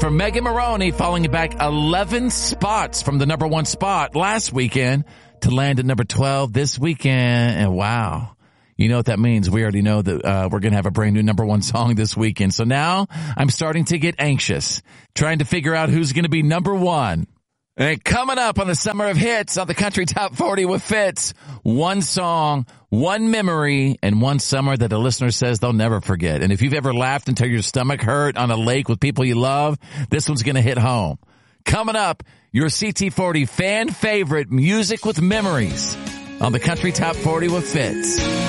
For Megan Maroney, falling back 11 spots from the number 1 spot last weekend to land at number 12 this weekend. And wow, you know what that means. We already know that we're going to have a brand new number 1 song this weekend. So now I'm starting to get anxious, trying to figure out who's going to be number 1. And coming up on the Summer of Hits on the Country Top 40 with Fitz, 1 song, 1 memory, and 1 summer that a listener says they'll never forget. And if you've ever laughed until your stomach hurt on a lake with people you love, this one's going to hit home. Coming up, your CT40 fan favorite music with memories on the Country Top 40 with Fitz.